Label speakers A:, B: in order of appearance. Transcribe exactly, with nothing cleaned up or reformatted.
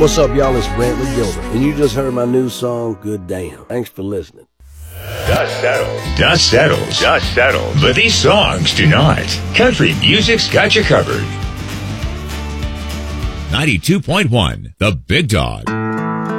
A: What's up, y'all? It's Brantley Gilbert, and you just heard my new song, Good Damn. Thanks for listening.
B: Dust settles. Dust settles. Dust settles. But these songs do not. Country music's got you covered.
C: ninety-two point one, The Big Dog.